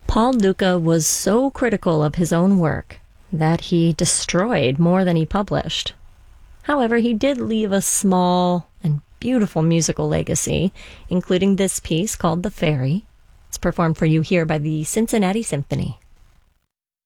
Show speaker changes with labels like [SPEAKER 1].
[SPEAKER 1] Paul Duca was so critical of his own work that he destroyed more than he published. However, he did leave a small and beautiful musical legacy, including this piece called The Fairy. It's performed for you here by the Cincinnati Symphony.